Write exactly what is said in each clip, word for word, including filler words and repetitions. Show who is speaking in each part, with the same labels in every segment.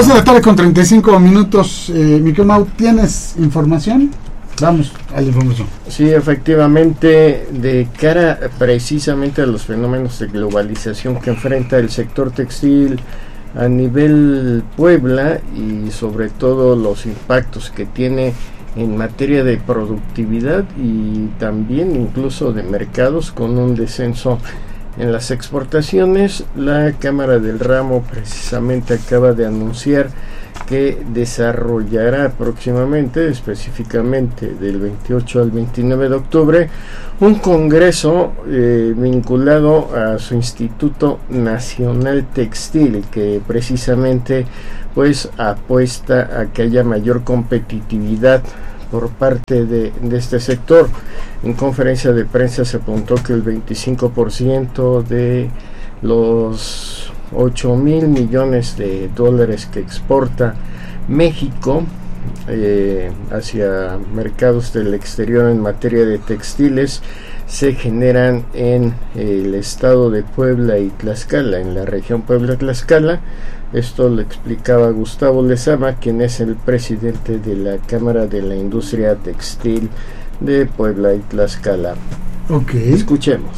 Speaker 1: Dos de la tarde con treinta y cinco minutos. eh, Miquel Mau, ¿tienes información? Vamos a la información.
Speaker 2: Sí, efectivamente, de cara precisamente a los fenómenos de globalización que enfrenta el sector textil a nivel Puebla y sobre todo los impactos que tiene en materia de productividad y también incluso de mercados con un descenso en las exportaciones, la Cámara del Ramo precisamente acaba de anunciar que desarrollará próximamente, específicamente del veintiocho al veintinueve de octubre, un congreso eh, vinculado a su Instituto Nacional Textil, que precisamente pues apuesta a que haya mayor competitividad por parte de, de este sector. En conferencia de prensa se apuntó que el veinticinco por ciento de los ocho mil millones de dólares que exporta México eh, hacia mercados del exterior en materia de textiles se generan en el estado de Puebla y Tlaxcala, en la región Puebla-Tlaxcala. Esto lo explicaba Gustavo Lezama, quien es el presidente de la Cámara de la Industria Textil de Puebla y Tlaxcala.
Speaker 1: Ok.
Speaker 2: Escuchemos.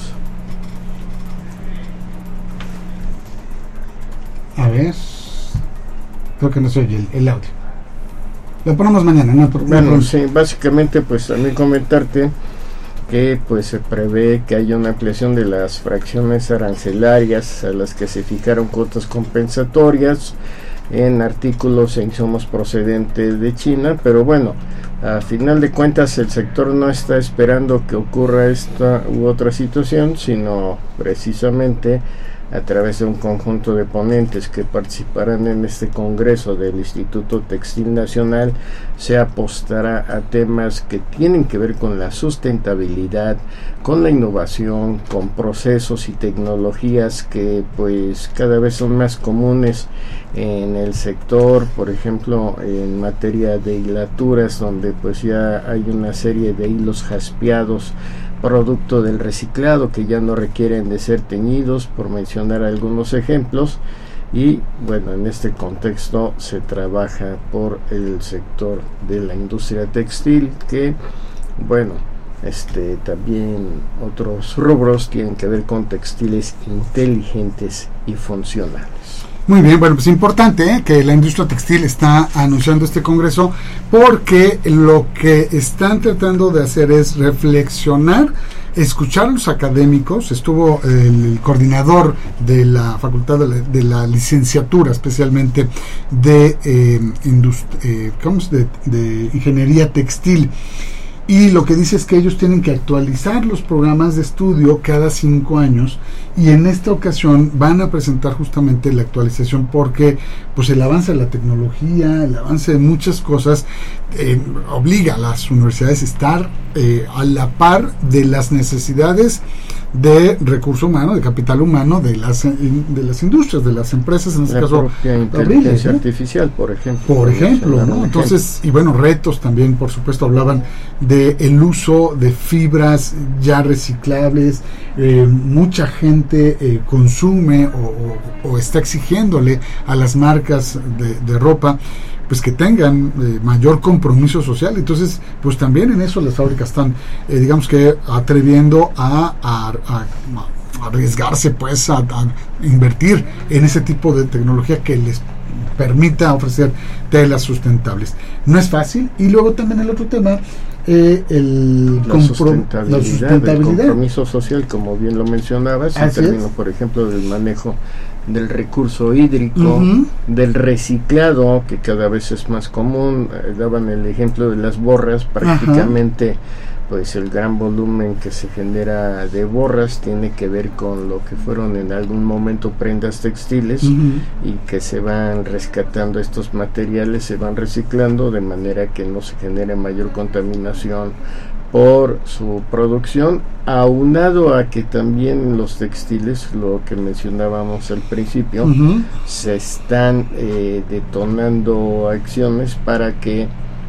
Speaker 1: A ver. Creo que no se oye el, el audio. Lo ponemos mañana, ¿no? Por,
Speaker 2: Bueno,
Speaker 1: no,
Speaker 2: sí, básicamente pues también comentarte que pues se prevé que haya una ampliación de las fracciones arancelarias a las que se fijaron cuotas compensatorias en artículos e insumos procedentes de China, pero bueno, a final de cuentas el sector no está esperando que ocurra esta u otra situación, sino precisamente a través de un conjunto de ponentes que participarán en este congreso del Instituto Textil Nacional, se apostará a temas que tienen que ver con la sustentabilidad, con la innovación, con procesos y tecnologías que pues cada vez son más comunes en el sector, por ejemplo en materia de hilaturas, donde pues ya hay una serie de hilos jaspeados producto del reciclado que ya no requieren de ser teñidos, por mencionar algunos ejemplos. Y bueno, en este contexto se trabaja por el sector de la industria textil, que bueno, este también otros rubros tienen que ver con textiles inteligentes y funcionales.
Speaker 1: Muy bien, bueno, pues importante ¿eh? que la industria textil está anunciando este congreso, porque lo que están tratando de hacer es reflexionar, escuchar a los académicos. Estuvo el, el coordinador de la facultad de la, de la licenciatura, especialmente de, eh, indust- eh, ¿cómo es? de, de ingeniería textil. Y lo que dice es que ellos tienen que actualizar los programas de estudio cada cinco años, y en esta ocasión van a presentar justamente la actualización, porque pues el avance de la tecnología, el avance de muchas cosas eh, obliga a las universidades a estar eh, a la par de las necesidades de recurso humano, de capital humano de las de las industrias, de las empresas, en este
Speaker 2: la
Speaker 1: caso
Speaker 2: propia inteligencia ¿eh? artificial, por ejemplo.
Speaker 1: Por ejemplo, ¿no? Entonces, y bueno, retos también, por supuesto, hablaban de el uso de fibras ya reciclables. Eh, mucha gente eh, consume o, o, o está exigiéndole a las marcas de, de ropa pues que tengan eh, mayor compromiso social. Entonces pues también en eso las fábricas están eh, digamos que atreviendo a, a, a, a arriesgarse, pues a, a invertir en ese tipo de tecnología que les permita ofrecer telas sustentables. No es fácil. Y luego también el otro tema, eh, el
Speaker 2: la,
Speaker 1: compro-
Speaker 2: sustentabilidad,
Speaker 1: la sustentabilidad,
Speaker 2: el compromiso social, como bien lo mencionabas, en términos, por ejemplo, del manejo del recurso hídrico, uh-huh. del reciclado, que cada vez es más común. Eh, daban el ejemplo de las borras, prácticamente uh-huh. pues el gran volumen que se genera de borras tiene que ver con lo que fueron en algún momento prendas textiles, uh-huh. y que se van rescatando estos materiales, se van reciclando de manera que no se genere mayor contaminación por su producción, aunado a que también los textiles, lo que mencionábamos al principio, uh-huh. se están eh, detonando acciones para que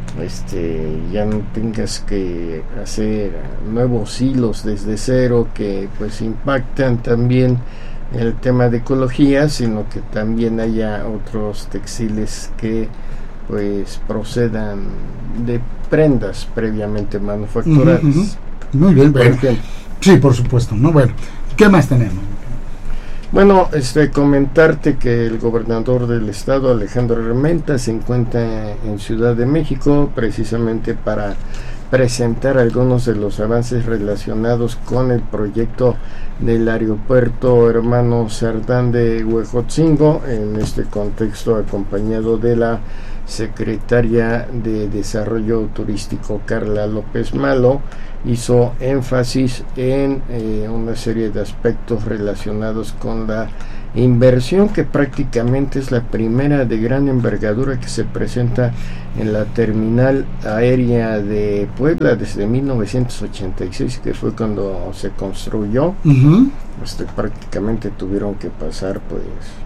Speaker 2: este ya no tengas que hacer nuevos hilos desde cero, que pues impactan también el tema de ecología, sino que también haya otros textiles que pues procedan de prendas previamente manufacturadas.
Speaker 1: Uh-huh, uh-huh. Muy bien,
Speaker 2: por
Speaker 1: bueno.
Speaker 2: ejemplo.
Speaker 1: Sí, por supuesto, ¿no? Bueno, ¿qué más tenemos?
Speaker 2: Bueno, este, comentarte que el gobernador del estado, Alejandro Armenta, se encuentra en Ciudad de México precisamente para presentar algunos de los avances relacionados con el proyecto del aeropuerto Hermano Cerdán de Huejotzingo, en este contexto acompañado de la secretaria de Desarrollo Turístico, Carla López Malo. Hizo énfasis en eh, una serie de aspectos relacionados con la inversión, que prácticamente es la primera de gran envergadura que se presenta en la terminal aérea de Puebla desde mil novecientos ochenta y seis, que fue cuando se construyó. Uh-huh. Este, prácticamente tuvieron que pasar pues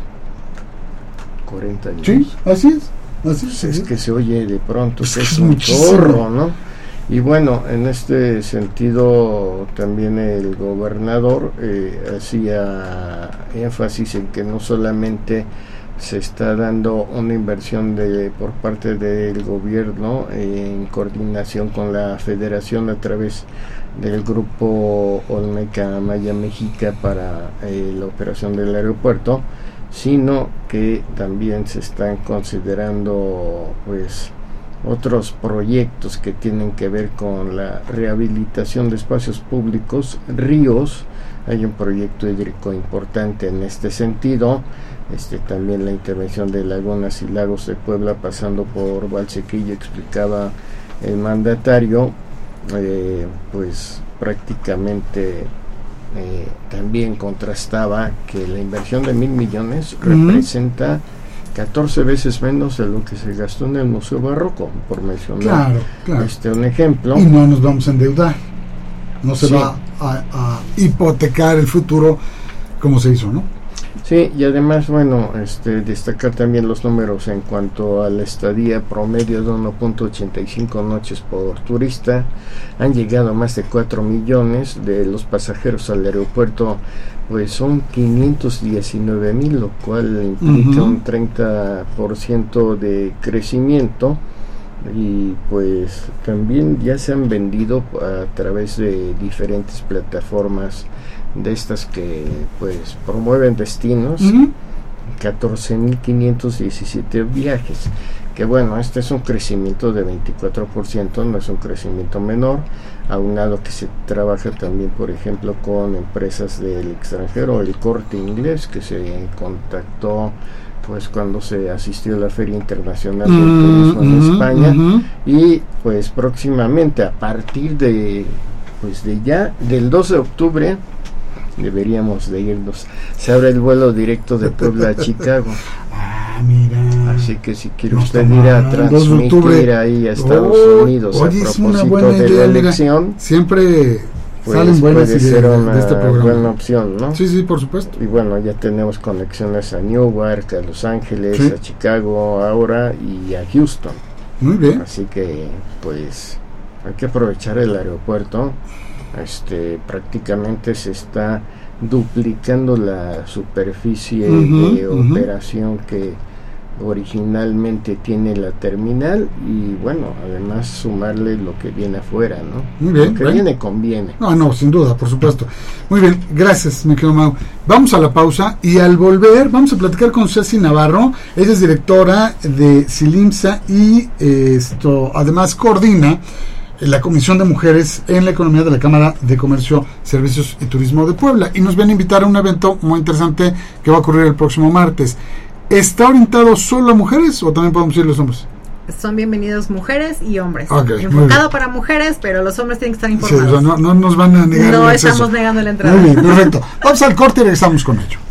Speaker 2: cuarenta años.
Speaker 1: Sí, así es. Así
Speaker 2: pues
Speaker 1: es,
Speaker 2: es que se oye de pronto,
Speaker 1: es
Speaker 2: que
Speaker 1: que
Speaker 2: es
Speaker 1: es
Speaker 2: un
Speaker 1: muchísimo.
Speaker 2: chorro, ¿no? Y bueno, en este sentido también el gobernador eh, hacía énfasis en que no solamente se está dando una inversión de por parte del gobierno eh, en coordinación con la federación a través del grupo Olmeca Maya Mexica para eh, la operación del aeropuerto, sino que también se están considerando pues otros proyectos que tienen que ver con la rehabilitación de espacios públicos, ríos. Hay un proyecto hídrico importante en este sentido, este también la intervención de lagunas y lagos de Puebla pasando por Valsequillo, explicaba el mandatario, eh, pues prácticamente eh, también contrastaba que la inversión de mil millones uh-huh. representa catorce veces menos de lo que se gastó en el Museo Barroco, por mencionar
Speaker 1: claro, claro.
Speaker 2: este un ejemplo.
Speaker 1: Y no nos vamos a endeudar, no se
Speaker 2: sí.
Speaker 1: va a, a hipotecar el futuro como se hizo, ¿no?
Speaker 2: Sí, y además, bueno, este destacar también los números en cuanto a la estadía promedio de uno punto ochenta y cinco noches por turista. Han llegado más de cuatro millones de los pasajeros al aeropuerto, pues son quinientos diecinueve mil, lo cual implica uh-huh. un treinta por ciento de crecimiento. Y pues también ya se han vendido a través de diferentes plataformas de estas que pues promueven destinos, uh-huh. catorce mil quinientos diecisiete viajes, que bueno, este es un crecimiento de veinticuatro por ciento, no es un crecimiento menor, aunado que se trabaja también, por ejemplo, con empresas del extranjero, el Corte Inglés, que se contactó pues cuando se asistió a la Feria Internacional del uh-huh, Turismo en uh-huh, España, uh-huh. y pues próximamente, a partir de pues de ya, del dos de octubre, deberíamos de irnos. Se abre el vuelo directo de Puebla a Chicago.
Speaker 1: Ah, mira.
Speaker 2: Así que si quiere no usted ir a transmitir ahí a Estados
Speaker 1: oh,
Speaker 2: Unidos
Speaker 1: oye,
Speaker 2: a propósito
Speaker 1: de
Speaker 2: idea,
Speaker 1: la
Speaker 2: elección,
Speaker 1: mira, siempre
Speaker 2: pues
Speaker 1: salen buenas
Speaker 2: puede
Speaker 1: ideas
Speaker 2: ser una
Speaker 1: de este programa.
Speaker 2: Buena opción, ¿no?
Speaker 1: Sí, sí, por supuesto.
Speaker 2: Y bueno, ya tenemos conexiones a Newark, a Los Ángeles, sí. a Chicago ahora y a Houston.
Speaker 1: Muy bien.
Speaker 2: Así que pues hay que aprovechar el aeropuerto. Este prácticamente se está duplicando la superficie uh-huh, de uh-huh. operación que originalmente tiene la terminal, y bueno, además sumarle lo que viene afuera, ¿no?
Speaker 1: Muy bien,
Speaker 2: lo que
Speaker 1: bien.
Speaker 2: viene conviene.
Speaker 1: No, no, sin duda, por supuesto. Muy bien, gracias, mi querido Mau. Vamos a la pausa y al volver vamos a platicar con Ceci Navarro. Ella es directora de Silimsa y eh, esto además coordina la Comisión de Mujeres en la Economía de la Cámara de Comercio, Servicios y Turismo de Puebla, y nos viene a invitar a un evento muy interesante que va a ocurrir el próximo martes. ¿Está orientado solo a mujeres o también podemos ir los hombres?
Speaker 3: Son bienvenidos mujeres y hombres.
Speaker 1: Okay,
Speaker 3: enfocado para mujeres, pero los hombres tienen que estar informados.
Speaker 1: Sí, o sea, no, no nos van a negar
Speaker 3: no
Speaker 1: el acceso.
Speaker 3: estamos negando la entrada.
Speaker 1: Muy bien, perfecto. Vamos al corte y regresamos con ello.